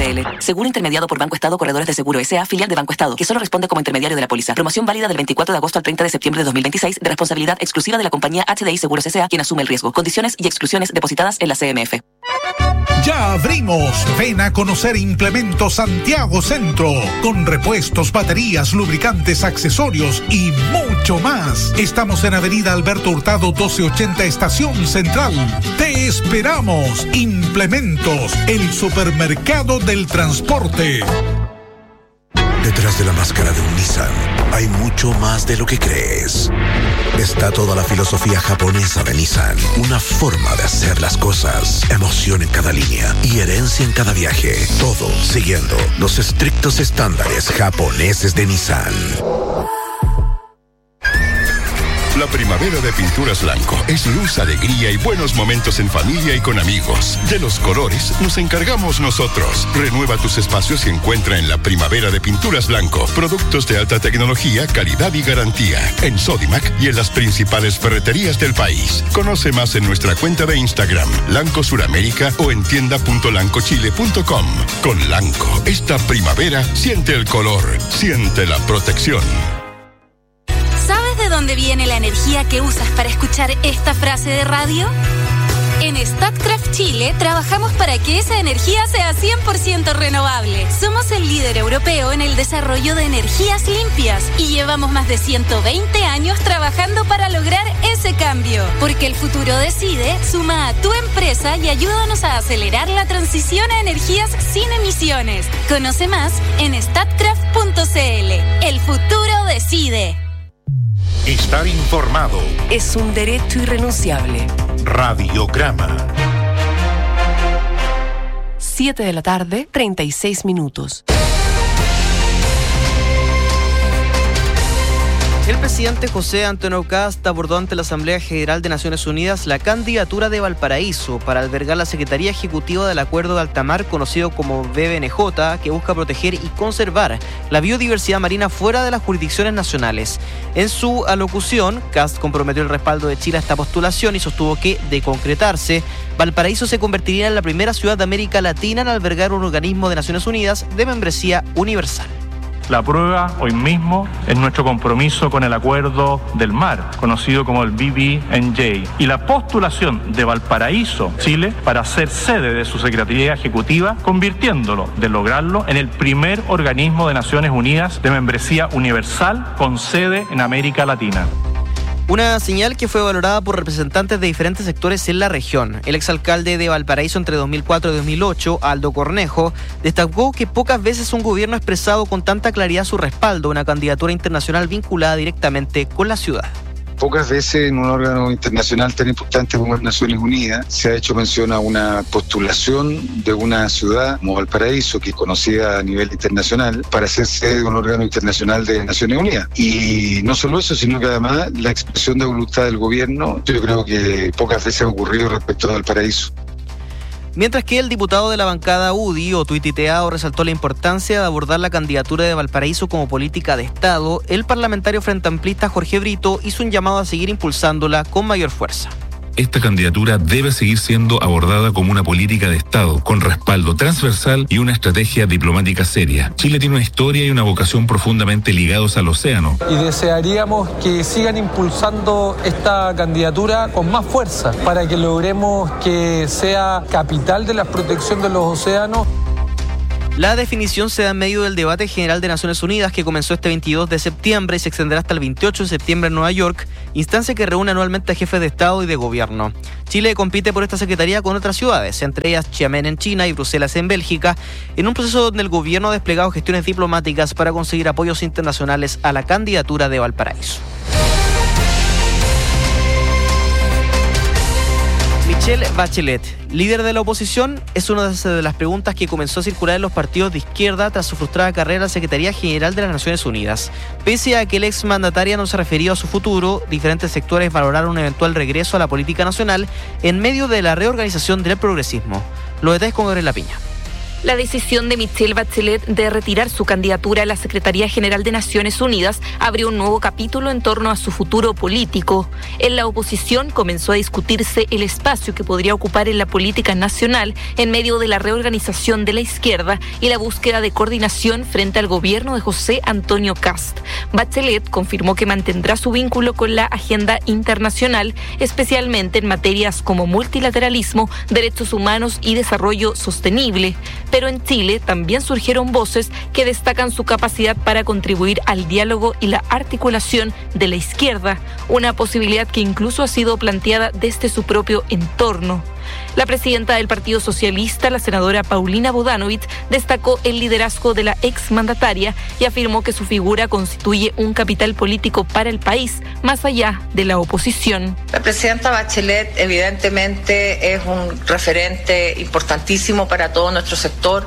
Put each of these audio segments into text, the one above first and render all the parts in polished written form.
SL. Seguro intermediado por Banco Estado Corredores de Seguro S.A., filial de Banco Estado, que solo responde como intermediario de la póliza. Promoción válida del 24 de agosto al 30 de septiembre de 2026, de responsabilidad exclusiva de la compañía HDI Seguros S.A., quien asume el riesgo. Condiciones y exclusiones depositadas en la CMF. Ya abrimos. Ven a conocer Implementos Santiago Centro, con repuestos, baterías, lubricantes, accesorios y mucho más. Estamos en Avenida Alberto Hurtado 1280, Estación Central. Te esperamos. Implementos, el supermercado del transporte. Detrás de la máscara de un Nissan hay mucho más de lo que crees. Está toda la filosofía japonesa de Nissan, una forma de hacer las cosas, emoción en cada línea y herencia en cada viaje. Todo siguiendo los estrictos estándares japoneses de Nissan. La primavera de Pinturas Blanco es luz, alegría y buenos momentos en familia y con amigos. De los colores nos encargamos nosotros. Renueva tus espacios y encuentra en la primavera de Pinturas Blanco productos de alta tecnología, calidad y garantía. En Sodimac y en las principales ferreterías del país. Conoce más en nuestra cuenta de Instagram, Lanco Suramérica, o en tienda.lancochile.com. Con Lanco, esta primavera siente el color, siente la protección. ¿De dónde viene la energía que usas para escuchar esta frase de radio? En Statkraft Chile trabajamos para que esa energía sea 100% renovable. Somos el líder europeo en el desarrollo de energías limpias y llevamos más de 120 años trabajando para lograr ese cambio. Porque el futuro decide, suma a tu empresa y ayúdanos a acelerar la transición a energías sin emisiones. Conoce más en statkraft.cl. El futuro decide. Estar informado es un derecho irrenunciable. Radiograma. 7:36 p.m. El presidente José Antonio Kast abordó ante la Asamblea General de Naciones Unidas la candidatura de Valparaíso para albergar la Secretaría Ejecutiva del Acuerdo de Alta Mar, conocido como BBNJ, que busca proteger y conservar la biodiversidad marina fuera de las jurisdicciones nacionales. En su alocución, Kast comprometió el respaldo de Chile a esta postulación y sostuvo que, de concretarse, Valparaíso se convertiría en la primera ciudad de América Latina en albergar un organismo de Naciones Unidas de membresía universal. La prueba hoy mismo es nuestro compromiso con el Acuerdo del Mar, conocido como el BBNJ, y la postulación de Valparaíso, Chile, para ser sede de su Secretaría Ejecutiva, convirtiéndolo, de lograrlo, en el primer organismo de Naciones Unidas de membresía universal con sede en América Latina. Una señal que fue valorada por representantes de diferentes sectores en la región. El exalcalde de Valparaíso entre 2004 y 2008, Aldo Cornejo, destacó que pocas veces un gobierno ha expresado con tanta claridad su respaldo a una candidatura internacional vinculada directamente con la ciudad. Pocas veces en un órgano internacional tan importante como Naciones Unidas se ha hecho mención a una postulación de una ciudad como Valparaíso, que es conocida a nivel internacional, para ser sede de un órgano internacional de Naciones Unidas. Y no solo eso, sino que además la expresión de voluntad del gobierno, yo creo que pocas veces ha ocurrido respecto a Valparaíso. Mientras que el diputado de la bancada UDI o tuiteado resaltó la importancia de abordar la candidatura de Valparaíso como política de Estado, el parlamentario frente amplista Jorge Brito hizo un llamado a seguir impulsándola con mayor fuerza. Esta candidatura debe seguir siendo abordada como una política de Estado, con respaldo transversal y una estrategia diplomática seria. Chile tiene una historia y una vocación profundamente ligados al océano. Y desearíamos que sigan impulsando esta candidatura con más fuerza, para que logremos que sea capital de la protección de los océanos. La definición se da en medio del debate general de Naciones Unidas que comenzó este 22 de septiembre y se extenderá hasta el 28 de septiembre en Nueva York, instancia que reúne anualmente a jefes de Estado y de Gobierno. Chile compite por esta secretaría con otras ciudades, entre ellas Xiamen en China y Bruselas en Bélgica, en un proceso donde el gobierno ha desplegado gestiones diplomáticas para conseguir apoyos internacionales a la candidatura de Valparaíso. Michelle Bachelet, líder de la oposición, es una de las preguntas que comenzó a circular en los partidos de izquierda tras su frustrada carrera en la Secretaría General de las Naciones Unidas. Pese a que el exmandataria no se refirió a su futuro, diferentes sectores valoraron un eventual regreso a la política nacional en medio de la reorganización del progresismo. Los detalles con Gabriela Piña. La decisión de Michelle Bachelet de retirar su candidatura a la Secretaría General de Naciones Unidas abrió un nuevo capítulo en torno a su futuro político. En la oposición comenzó a discutirse el espacio que podría ocupar en la política nacional en medio de la reorganización de la izquierda y la búsqueda de coordinación frente al gobierno de José Antonio Kast. Bachelet confirmó que mantendrá su vínculo con la agenda internacional, especialmente en materias como multilateralismo, derechos humanos y desarrollo sostenible. Pero en Chile también surgieron voces que destacan su capacidad para contribuir al diálogo y la articulación de la izquierda, una posibilidad que incluso ha sido planteada desde su propio entorno. La presidenta del Partido Socialista, la senadora Paulina Bodanovich, destacó el liderazgo de la exmandataria y afirmó que su figura constituye un capital político para el país, más allá de la oposición. La presidenta Bachelet evidentemente es un referente importantísimo para todo nuestro sector.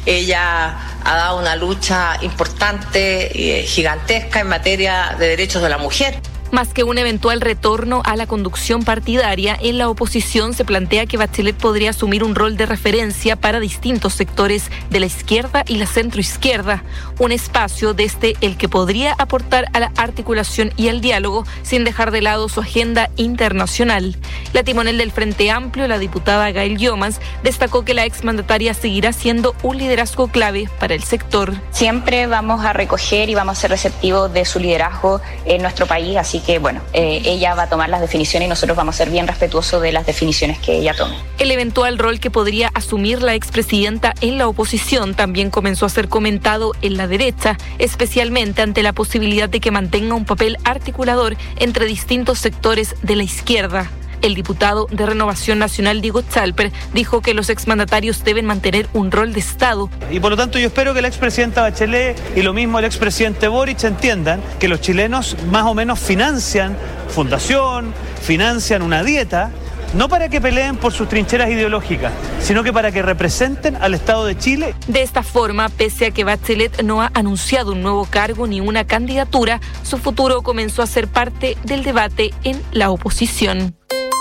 Ella ha dado una lucha importante, gigantesca en materia de derechos de la mujer. Más que un eventual retorno a la conducción partidaria, en la oposición se plantea que Bachelet podría asumir un rol de referencia para distintos sectores de la izquierda y la centroizquierda, un espacio desde el que podría aportar a la articulación y al diálogo sin dejar de lado su agenda internacional. La timonel del Frente Amplio, la diputada Gail Youmans, destacó que la exmandataria seguirá siendo un liderazgo clave para el sector. Siempre vamos a recoger y vamos a ser receptivos de su liderazgo en nuestro país, así que ella va a tomar las definiciones y nosotros vamos a ser bien respetuosos de las definiciones que ella tome. El eventual rol que podría asumir la expresidenta en la oposición también comenzó a ser comentado en la derecha, especialmente ante la posibilidad de que mantenga un papel articulador entre distintos sectores de la izquierda. El diputado de Renovación Nacional, Diego Chalper, dijo que los exmandatarios deben mantener un rol de Estado. Y por lo tanto yo espero que la expresidenta Bachelet y lo mismo el expresidente Boric entiendan que los chilenos más o menos financian fundación, financian una dieta, no para que peleen por sus trincheras ideológicas, sino que para que representen al Estado de Chile. De esta forma, pese a que Bachelet no ha anunciado un nuevo cargo ni una candidatura, su futuro comenzó a ser parte del debate en la oposición.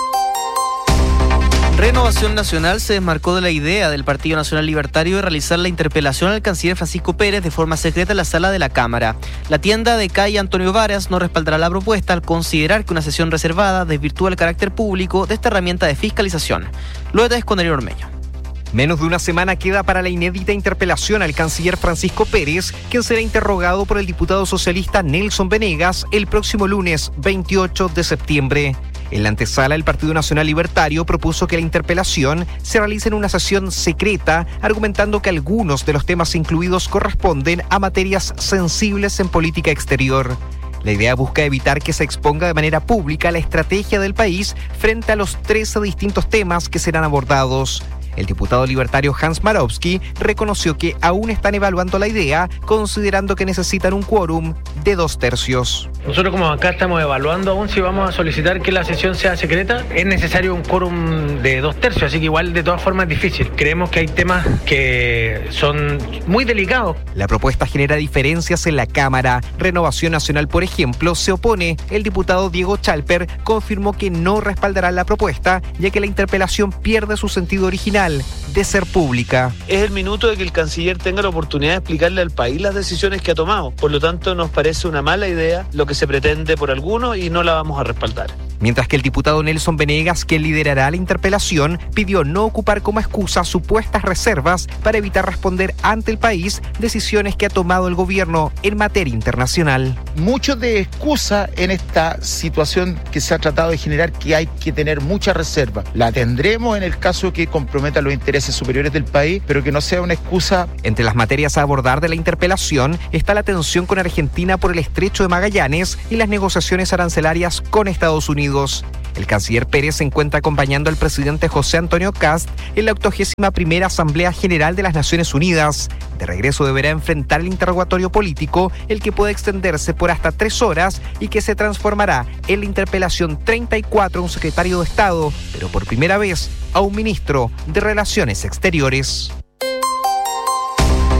Renovación Nacional se desmarcó de la idea del Partido Nacional Libertario de realizar la interpelación al canciller Francisco Pérez de forma secreta en la sala de la Cámara. La tienda de calle Antonio Varas no respaldará la propuesta al considerar que una sesión reservada desvirtúa el carácter público de esta herramienta de fiscalización. Lo detalles con Ariel Ormeño. Menos de una semana queda para la inédita interpelación al canciller Francisco Pérez, quien será interrogado por el diputado socialista Nelson Venegas el próximo lunes 28 de septiembre. En la antesala, el Partido Nacional Libertario propuso que la interpelación se realice en una sesión secreta, argumentando que algunos de los temas incluidos corresponden a materias sensibles en política exterior. La idea busca evitar que se exponga de manera pública la estrategia del país frente a los 13 distintos temas que serán abordados. El diputado libertario Hans Marowski reconoció que aún están evaluando la idea, considerando que necesitan un quórum de 2/3. Nosotros como acá estamos evaluando aún si vamos a solicitar que la sesión sea secreta. Es necesario un quórum de 2/3, así que igual de todas formas es difícil. Creemos que hay temas que son muy delicados. La propuesta genera diferencias en la Cámara. Renovación Nacional, por ejemplo, se opone. El diputado Diego Chalper confirmó que no respaldará la propuesta, ya que la interpelación pierde su sentido original de ser pública. Es el minuto de que el canciller tenga la oportunidad de explicarle al país las decisiones que ha tomado. Por lo tanto, nos parece una mala idea lo que se pretende por algunos y no la vamos a respaldar. Mientras que el diputado Nelson Venegas, que liderará la interpelación, pidió no ocupar como excusa supuestas reservas para evitar responder ante el país decisiones que ha tomado el gobierno en materia internacional. Mucho de excusa en esta situación que se ha tratado de generar, que hay que tener mucha reserva. La tendremos en el caso que comprometa los intereses superiores del país, pero que no sea una excusa. Entre las materias a abordar de la interpelación está la tensión con Argentina por el Estrecho de Magallanes y las negociaciones arancelarias con Estados Unidos. El canciller Pérez se encuentra acompañando al presidente José Antonio Kast en la 81ª Asamblea General de las Naciones Unidas. De regreso deberá enfrentar el interrogatorio político, el que puede extenderse por hasta 3 horas y que se transformará en la interpelación 34 a un secretario de Estado, pero por primera vez a un ministro de Relaciones Exteriores.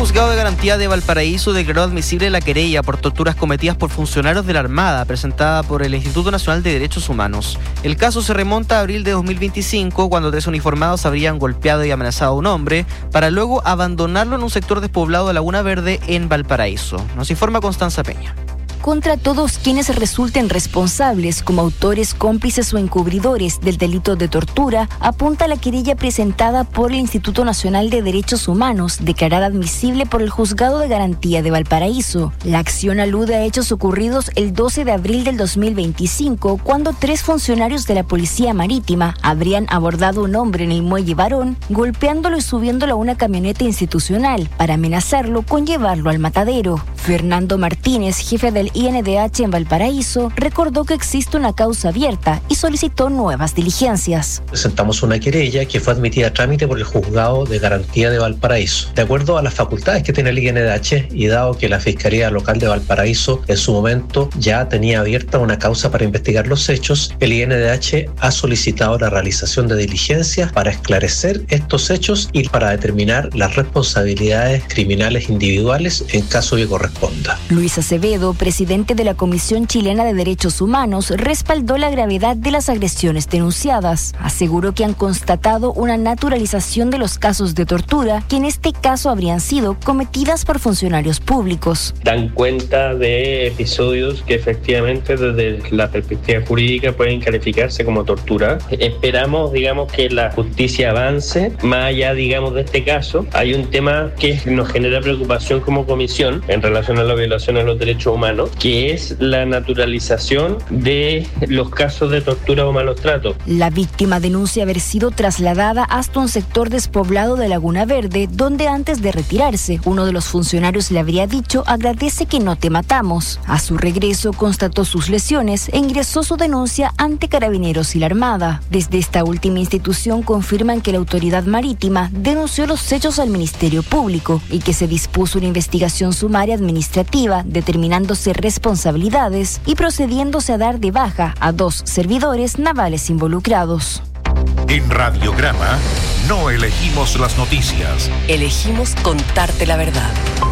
juzgado de garantía de Valparaíso declaró admisible la querella por torturas cometidas por funcionarios de la Armada presentada por el Instituto Nacional de Derechos Humanos. El caso se remonta a abril de 2025, cuando 3 uniformados habrían golpeado y amenazado a un hombre para luego abandonarlo en un sector despoblado de Laguna Verde en Valparaíso. Nos informa Constanza Peña. Contra todos quienes resulten responsables como autores, cómplices o encubridores del delito de tortura, apunta la querella presentada por el Instituto Nacional de Derechos Humanos, declarada admisible por el Juzgado de Garantía de Valparaíso. La acción alude a hechos ocurridos el 12 de abril del 2025, cuando 3 funcionarios de la Policía Marítima habrían abordado a un hombre en el muelle Barón, golpeándolo y subiéndolo a una camioneta institucional para amenazarlo con llevarlo al matadero. Fernando Martínez, jefe del INDH en Valparaíso, recordó que existe una causa abierta y solicitó nuevas diligencias. Presentamos una querella que fue admitida a trámite por el Juzgado de Garantía de Valparaíso. De acuerdo a las facultades que tiene el INDH y dado que la Fiscalía Local de Valparaíso en su momento ya tenía abierta una causa para investigar los hechos, el INDH ha solicitado la realización de diligencias para esclarecer estos hechos y para determinar las responsabilidades criminales individuales en caso que corresponda. Luis Acevedo, presidente de la Comisión Chilena de Derechos Humanos, respaldó la gravedad de las agresiones denunciadas. Aseguró que han constatado una naturalización de los casos de tortura, que en este caso habrían sido cometidas por funcionarios públicos. Dan cuenta de episodios que efectivamente desde la perspectiva jurídica pueden calificarse como tortura. Esperamos, que la justicia avance más allá, de este caso. Hay un tema que nos genera preocupación como comisión en relación a la violación a los derechos humanos, que es la naturalización de los casos de tortura o malos tratos. La víctima denuncia haber sido trasladada hasta un sector despoblado de Laguna Verde, donde antes de retirarse, uno de los funcionarios le habría dicho: agradece que no te matamos. A su regreso constató sus lesiones e ingresó su denuncia ante Carabineros y la Armada. Desde esta última institución confirman que la autoridad marítima denunció los hechos al Ministerio Público y que se dispuso una investigación sumaria administrativa, determinándose responsabilidades y procediéndose a dar de baja a 2 servidores navales involucrados. En Radiograma no elegimos las noticias. Elegimos contarte la verdad.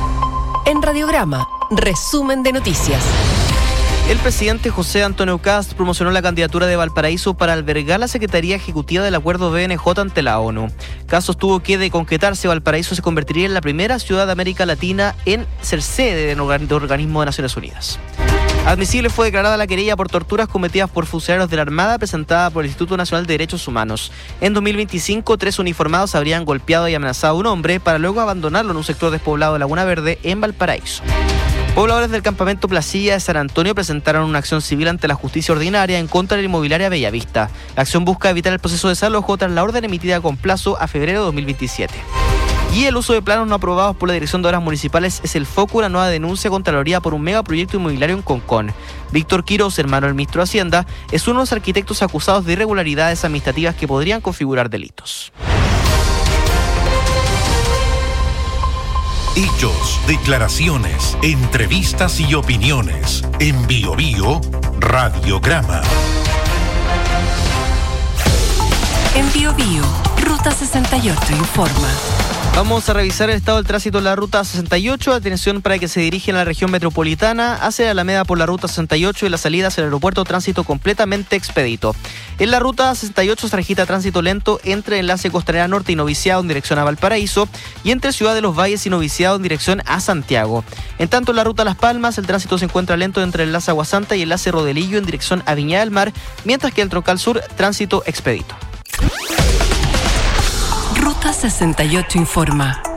En Radiograma, resumen de noticias. El presidente José Antonio Kast promocionó la candidatura de Valparaíso para albergar la Secretaría Ejecutiva del Acuerdo BNJ ante la ONU. Kast sostuvo que, de concretarse, Valparaíso se convertiría en la primera ciudad de América Latina en ser sede de organismo de Naciones Unidas. Admisible fue declarada la querella por torturas cometidas por funcionarios de la Armada presentada por el Instituto Nacional de Derechos Humanos. En 2025, 3 uniformados habrían golpeado y amenazado a un hombre para luego abandonarlo en un sector despoblado de Laguna Verde en Valparaíso. Pobladores del campamento Placilla de San Antonio presentaron una acción civil ante la justicia ordinaria en contra de la inmobiliaria Bellavista. La acción busca evitar el proceso de desalojo tras la orden emitida con plazo a febrero de 2027. Y el uso de planos no aprobados por la Dirección de Obras Municipales es el foco de una nueva denuncia contra la Contraloría por un megaproyecto inmobiliario en Concón. Víctor Quiroz, hermano del ministro de Hacienda, es uno de los arquitectos acusados de irregularidades administrativas que podrían configurar delitos. Hechos, declaraciones, entrevistas y opiniones. En Bio Bio, Radiograma. En Bio Bio, Ruta 68 informa. Vamos a revisar el estado del tránsito en la Ruta 68. Atención para que se dirigen a la región metropolitana, hacia la Alameda por la Ruta 68 y la salida hacia el aeropuerto, tránsito completamente expedito. En la Ruta 68 se registra tránsito lento entre enlace Costanera Norte y Noviciado en dirección a Valparaíso y entre Ciudad de los Valles y Noviciado en dirección a Santiago. En tanto, en la Ruta Las Palmas el tránsito se encuentra lento entre el enlace Aguasanta y el enlace Rodelillo en dirección a Viña del Mar, mientras que en el Troncal Sur, tránsito expedito. Ruta 68 informa.